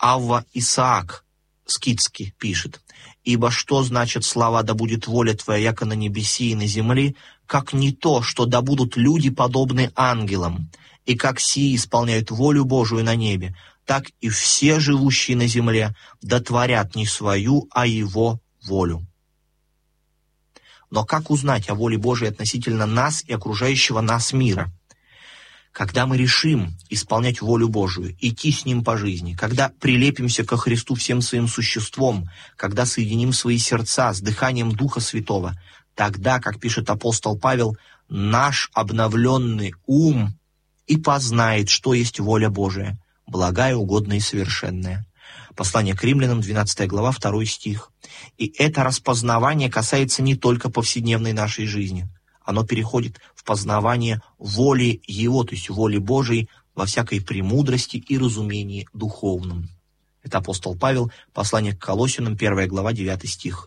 Авва Исаак Скитский пишет: «Ибо что значит слова «да будет воля Твоя, яко на небеси и на земли», как не то, что да будут люди подобны ангелам, и как сии исполняют волю Божию на небе, так и все живущие на земле дотворят не свою, а Его волю». Но как узнать о воле Божией относительно нас и окружающего нас мира? Когда мы решим исполнять волю Божию, идти с Ним по жизни, когда прилепимся ко Христу всем своим существом, когда соединим свои сердца с дыханием Духа Святого, тогда, как пишет апостол Павел, наш обновленный ум и познает, что есть воля Божия, благая, угодная и совершенная. Послание к Римлянам, 12 глава, 2 стих. И это распознавание касается не только повседневной нашей жизни. Оно переходит в познавание воли Его, то есть воли Божией во всякой премудрости и разумении духовном. Это апостол Павел, послание к Колоссянам, 1 глава, 9 стих.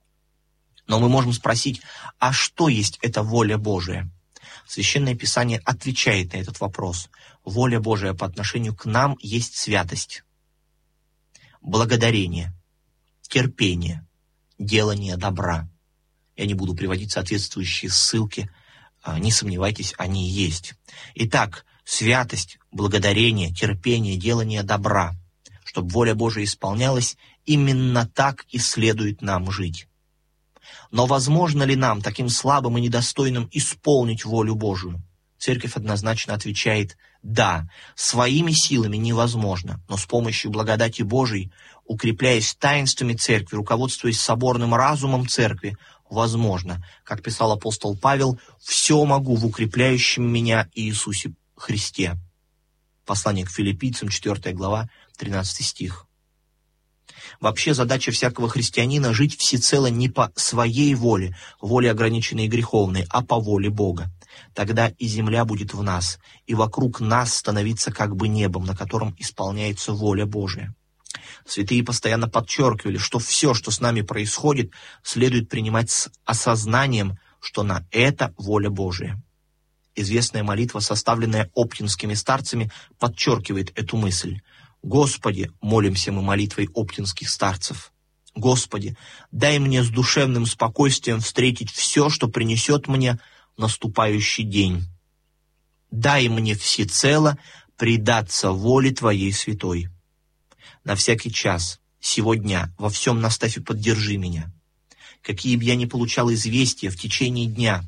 Но мы можем спросить, а что есть эта воля Божия? Священное Писание отвечает на этот вопрос. Воля Божия по отношению к нам есть святость, благодарение, терпение, делание добра. Я не буду приводить соответствующие ссылки, не сомневайтесь, они есть. Итак, святость, благодарение, терпение, делание добра. Чтобы воля Божия исполнялась, именно так и следует нам жить. Но возможно ли нам, таким слабым и недостойным, исполнить волю Божию? Церковь однозначно отвечает: да, своими силами невозможно, но с помощью благодати Божией, укрепляясь таинствами Церкви, руководствуясь соборным разумом Церкви, возможно. Как писал апостол Павел: «Все могу в укрепляющем меня Иисусе Христе». Послание к Филиппийцам, 4 глава, 13 стих. Вообще задача всякого христианина — жить всецело не по своей воле, воле ограниченной и греховной, а по воле Бога. Тогда и земля будет в нас, и вокруг нас становиться как бы небом, на котором исполняется воля Божия. Святые постоянно подчеркивали, что все, что с нами происходит, следует принимать с осознанием, что на это воля Божия. Известная молитва, составленная оптинскими старцами, подчеркивает эту мысль. «Господи», молимся мы молитвой оптинских старцев, «Господи, дай мне с душевным спокойствием встретить все, что принесет мне наступающий день. Дай мне всецело предаться воле Твоей святой. На всякий час, сегодня, во всем наставь и поддержи меня. Какие бы я ни получал известия в течение дня,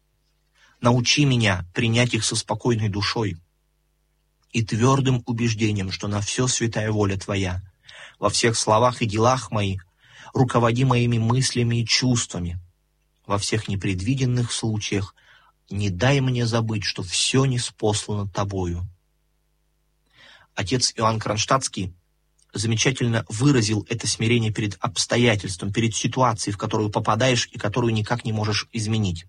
научи меня принять их со спокойной душой и твердым убеждением, что на все святая воля Твоя. Во всех словах и делах моих руководи моими мыслями и чувствами. Во всех непредвиденных случаях не дай мне забыть, что все ниспослано Тобою». Отец Иоанн Кронштадтский замечательно выразил это смирение перед обстоятельством, перед ситуацией, в которую попадаешь и которую никак не можешь изменить.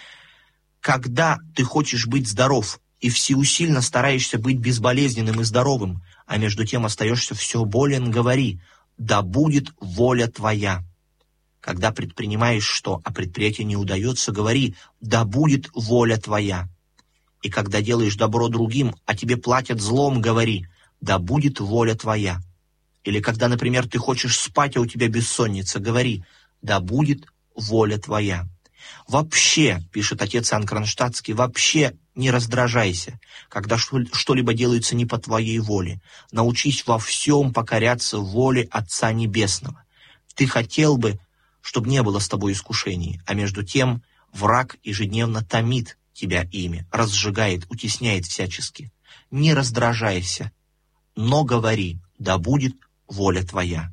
Когда ты хочешь быть здоров и всеусильно стараешься быть безболезненным и здоровым, а между тем остаешься все болен, говори: «Да будет воля Твоя». Когда предпринимаешь что, а предприятие не удается, говори: «Да будет воля Твоя». И когда делаешь добро другим, а тебе платят злом, говори: «Да будет воля Твоя». Или когда, например, ты хочешь спать, а у тебя бессонница, говори: «Да будет воля Твоя». Вообще, пишет отец Иоанн Кронштадтский, вообще не раздражайся, когда что-либо делается не по твоей воле. Научись во всем покоряться воле Отца Небесного. Ты хотел бы, чтобы не было с тобой искушений, а между тем враг ежедневно томит тебя ими, разжигает, утесняет всячески. Не раздражайся, но говори: «Да будет воля Твоя».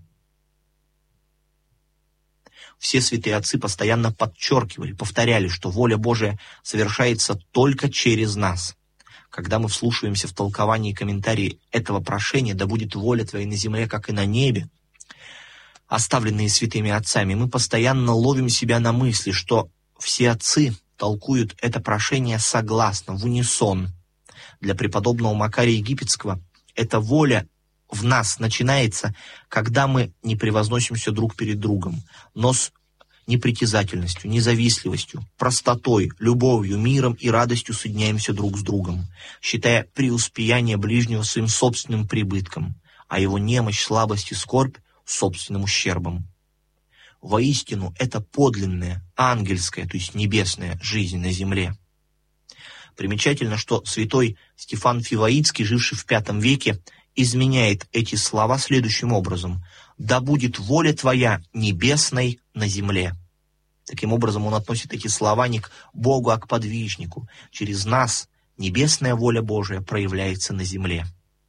Все святые отцы постоянно подчеркивали, повторяли, что воля Божия совершается только через нас. Когда мы вслушиваемся в толкование и комментарии этого прошения «Да будет воля Твоя на земле, как и на небе», оставленные святыми отцами, мы постоянно ловим себя на мысли, что все отцы толкуют это прошение согласно, в унисон. Для преподобного Макария Египетского эта воля в нас начинается, когда мы не превозносимся друг перед другом, но с непритязательностью, независливостью, простотой, любовью, миром и радостью соединяемся друг с другом, считая преуспеяние ближнего своим собственным прибытком, а его немощь, слабость и скорбь собственным ущербом. Воистину, это подлинная, ангельская, то есть небесная жизнь на земле. Примечательно, что святой Стефан Фиваицкий, живший в V веке, изменяет эти слова следующим образом: «Да будет воля твоя небесной на земле». Таким образом, он относит эти слова не к Богу, а к подвижнику. Через нас небесная воля Божия проявляется на земле.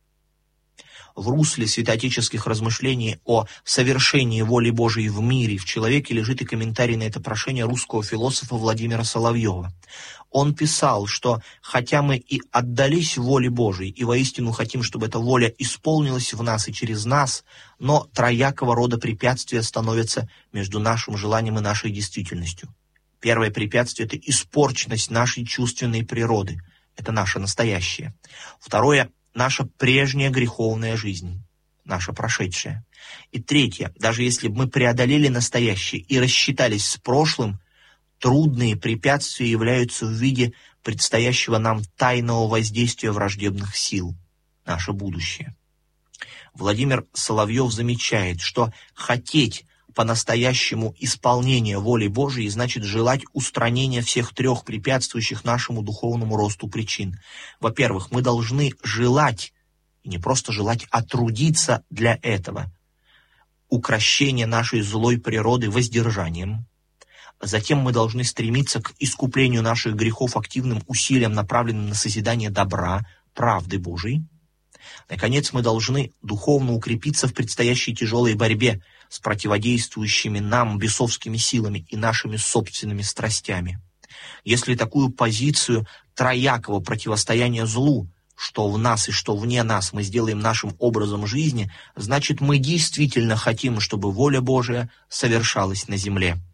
В русле святоотеческих размышлений о совершении воли Божией в мире, в человеке, лежит и комментарий на это прошение русского философа Владимира Соловьева. Он писал, что хотя мы и отдались воле Божией, и воистину хотим, чтобы эта воля исполнилась в нас и через нас, но троякого рода препятствия становятся между нашим желанием и нашей действительностью. Первое препятствие — это испорченность нашей чувственной природы. Это наше настоящее. Второе — наша прежняя греховная жизнь, наша прошедшая. И третье, даже если бы мы преодолели настоящее и рассчитались с прошлым, трудные препятствия являются в виде предстоящего нам тайного воздействия враждебных сил, наше будущее. Владимир Соловьев замечает, что хотеть по-настоящему исполнения воли Божией значит желать устранения всех трех препятствующих нашему духовному росту причин. Во-первых, мы должны желать, и не просто желать, а трудиться для этого. Укрощение нашей злой природы воздержанием. Затем мы должны стремиться к искуплению наших грехов активным усилием, направленным на созидание добра, правды Божией. Наконец, мы должны духовно укрепиться в предстоящей тяжелой борьбе с противодействующими нам бесовскими силами и нашими собственными страстями. Если такую позицию троякого противостояния злу, что в нас и что вне нас, мы сделаем нашим образом жизни, значит, мы действительно хотим, чтобы воля Божия совершалась на земле.